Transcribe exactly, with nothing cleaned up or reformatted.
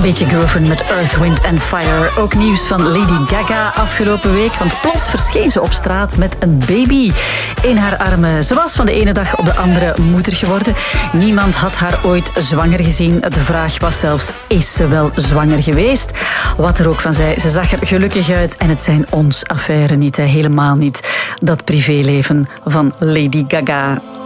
Een beetje groeven met Earth, Wind and Fire. Ook nieuws van Lady Gaga afgelopen week. Want plots verscheen ze op straat met een baby in haar armen. Ze was van de ene dag op de andere moeder geworden. Niemand had haar ooit zwanger gezien. De vraag was zelfs, is ze wel zwanger geweest? Wat er ook van zij, ze zag er gelukkig uit. En het zijn ons affaire niet, hè. Helemaal niet. Dat privéleven van Lady Gaga.